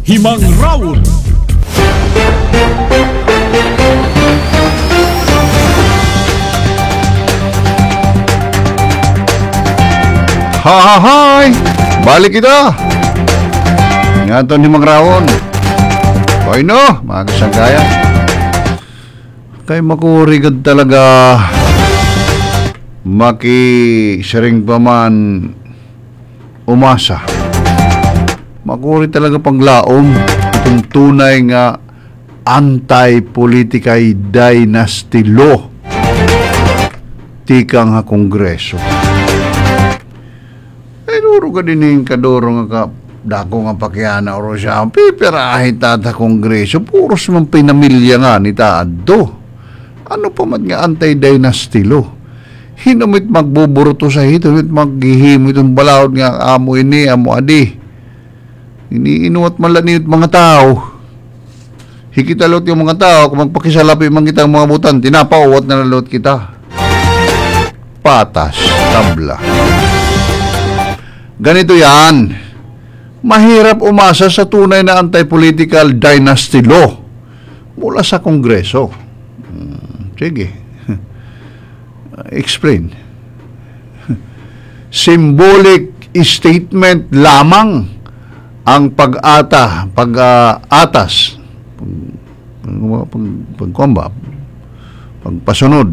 Himang Raon. Hi! Balik kita! Nga ito ni Mang Raon. Koy no, mga kasanggayan. Kay makurigad talaga maki-sharing pa man umasa. Makuri talaga paglaom itong tunay nga anti-politikay dynasty law tikang ha kongreso. Duro ka din yung kaduro nga dako nga pakyana oro siya pipirahin tata kongreso puros man pinamilya nga ni taadto. Ano pa man nga anti-dynasty law? Hinumit magbuburuto sa hito, hinumit maghihimo itong balawad nga amo ini, amo adi. Iniinuwat man lang mga tao. Hikitalot yung mga tao, kung magpakisalapi man kita mga butan, tinapawat na lalot kita. Patas, tabla. Ganito yan. Mahirap umasa sa tunay na anti-political dynasty law mula sa Kongreso. Sige. Explain. Symbolic statement lamang ang pag-atas, pagpasunod,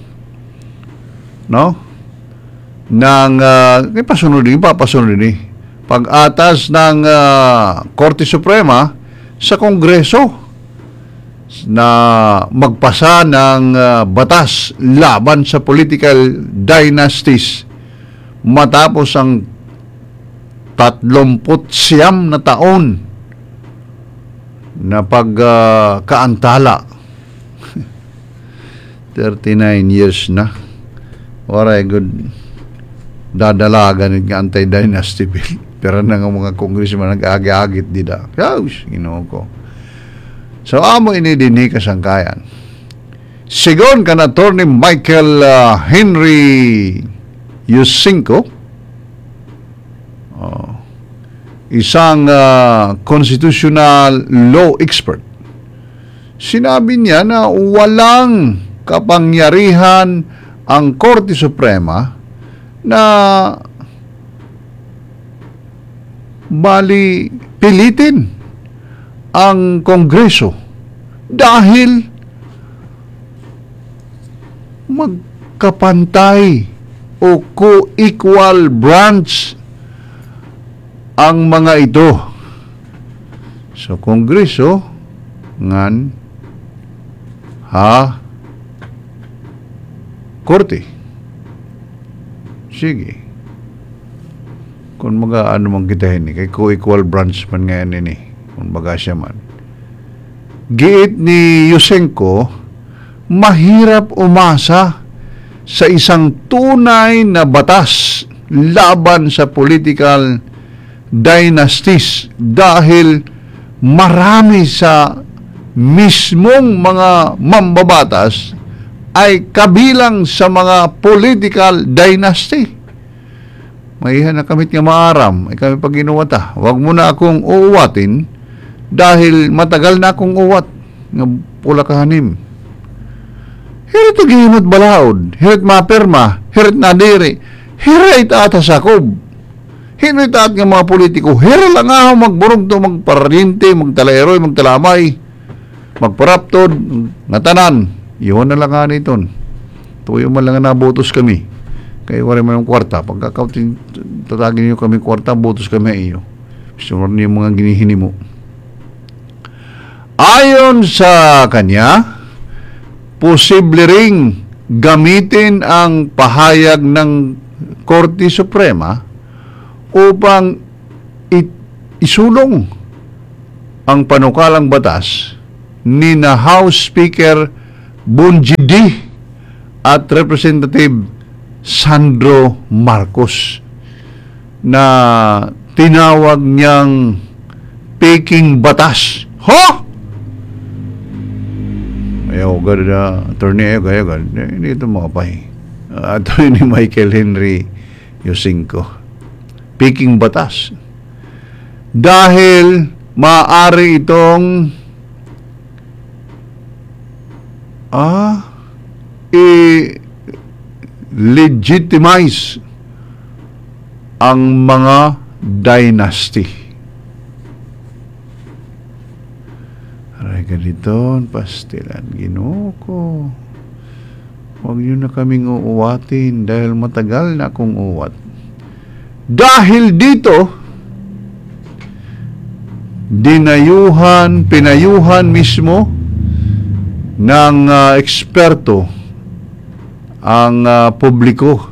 no? Ng, papasunod din, pag-atas ng Korte Suprema sa Kongreso na magpasa ng batas laban sa political dynasties matapos ang 39 na taon na pagkaantala. 39 years na. Waray good dadalagan ng anti-dynasty bill. Pero na nga mga congressman nag-agi-agit dida. Yaus, ginoo ko. So, amo ini dinhi kasangkayan. Sigon kan Attorney Michael Henry Yusinko, isang constitutional law expert. Sinabi niya na walang kapangyarihan ang Korte Suprema na bali pilitin ang Kongreso dahil magkapantay o co-equal branch ang mga ito. So, Kongreso ngan Korte. Sige. Kung mga ano man kita ini, kay co-equal branch man ngayon ini, kung baga siya man. Giit ni Yusenko, mahirap umasa sa isang tunay na batas laban sa political dynasties dahil marami sa mismong mga mambabatas ay kabilang sa mga political dynasty. Maihan na kamit nga maaram, ay kami pag inuwata. Huwag mo na akong uuwatin dahil matagal na akong uwat nga pula kahanim. Hirit gihimot balaod, hirit maperma, hirit nadiri, hirit atas akob. Hirit at nga mga politiko, hirit lang ako magburog to, magparinte, magtalaeroy, magtalamay, magparaptod, ngatanan. Iyon na lang nga niton. Tuyo man lang na botos kami. Kaya wala man yung kwarta. Pagkakautin, tatagin niyo kami kwarta, botos kami iyo. Gusto niyo mga ginihini mo. Ayon sa kanya, posible ring gamitin ang pahayag ng Korte Suprema upang isulong ang panukalang batas ni na House Speaker Bunjidi at Representative Sandro Marcos na tinawag niyang peking batas. Ho! Ayaw gano'n na attorney ayaw gano'n. Hindi ito makapay. Attorney Michael Henry Yusinko. Peking batas. Dahil maaari itong i-legitimize ang mga dynasty. Aray ganito, pastilan, Ginoo ko. Huwag niyo na kaming uuwatin dahil matagal na akong uwat. Dahil dito, pinayuhan mismo ng eksperto ang publiko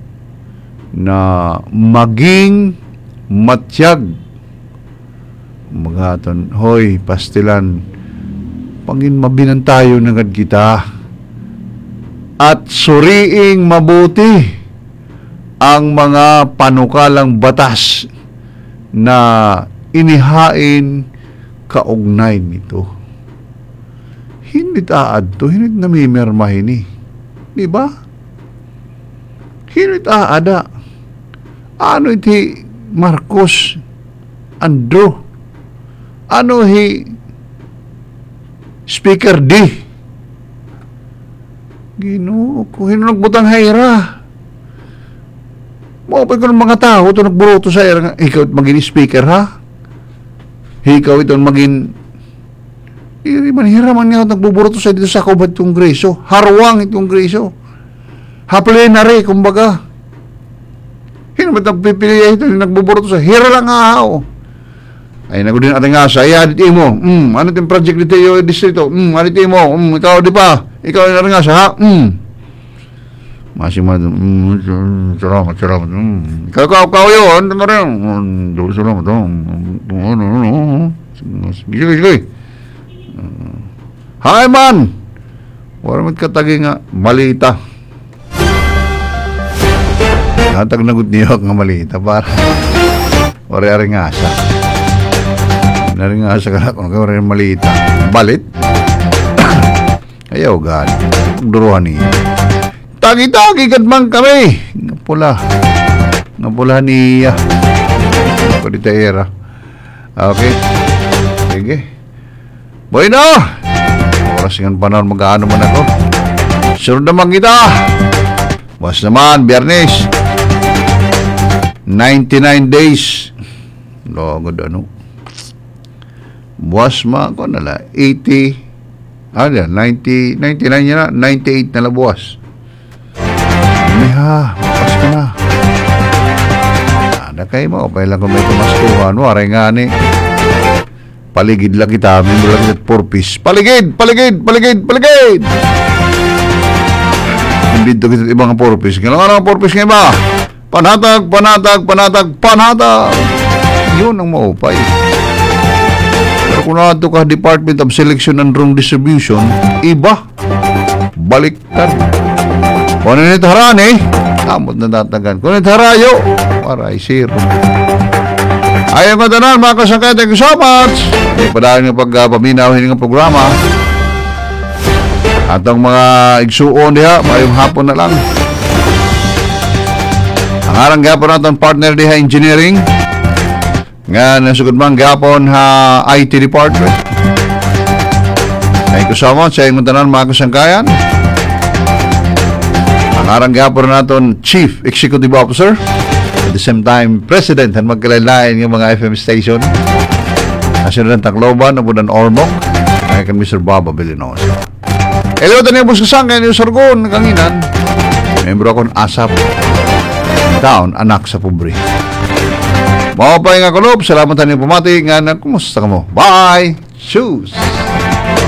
na maging matiyag. Magaton, hoy, pastilan, pangin mabinan tayo nagad kita at suriing mabuti ang mga panukalang batas na inihain kaugnay nito. Hindi taad to, hindi namimirmahin eh. Di ba? Hindi taada. Ano iti Marcos Andrew? Ano hi Speaker D? Ginoo ko, hindi nagbutang hayra. Mapag ko ng mga tao, ito nagburoto sa hayra. Ikaw maging speaker, ha? Ikaw ito maging hiraman nga nagbuburoto sa dito sa kaubat kongreso. Harwang itong kongreso. Haplenary, kumbaga. Hindi ba nagpipili ito, nagbuburoto sa hira lang nga, ay nagudin ating nga sa iya dito mo. Ano itong project dito yung distrito? Ano dito mo? Ikaw di pa? Ikaw yung ating nga sa ha? Masih salamat. Ikaw yun. Ano rin? Salamat. Sige. Hi man! Wala mo't katagi nga malita. Natag nagut niyok nga malita para ori-ari nga asa. Naring nga asa ka na kung ori malita. Balit? Ayaw gan. Duruhan niya. Tagi-tagi kadmang kami. Nga pula niya. Ako di taera. Okay. Sige. Bueno. Oras nga panahon mag-ano man ako. Sunod naman kita. Buwas naman, Biyernes. 99 days. Logod ano. Buwas ma ako nala. 80. 90, 99 niya na. 98 na buwas. Buwas ka na. Ada kayo mo. Pailan ko may tumastuhan. Waray nga ni. Paligid lang kita. Member lang kita 4-piece. Paligid! Dito kita ibang 4-piece. Kailangan ang 4-piece nga ba? Panatag. Yun ang maupay. Pero kung nato ka Department of Selection and Room Distribution, iba. Baliktad. Kung ano nito haran amot na tatagan. Kung nito harayo, maray zero. Ayaw ko tanan, mga kasangkay, thank you so much. Padaan ng pagpaminaw ng programa. At ang mga igsuon diha, mayong hapon na lang. Ang harang gapon natin partner diha engineering. Nga nasugod man gapon ha IT department. Thank you so much sa inyong tanan, mga kasangkayan. Ang harang gapon natin Chief Executive Officer. At the same time, President at magkalain ng mga FM station. Asin rin Tacloban, Abudan Ormoc, kaya kan Mr. Baba Belinos. Hello, tani po sa sangkay ni Sargon, kanginan. Membro akong ASAP. Down, anak sa pobre. Mga pa nga kulob, salamat tani pumati. Nga na, kumusta ka mo? Bye! Choose!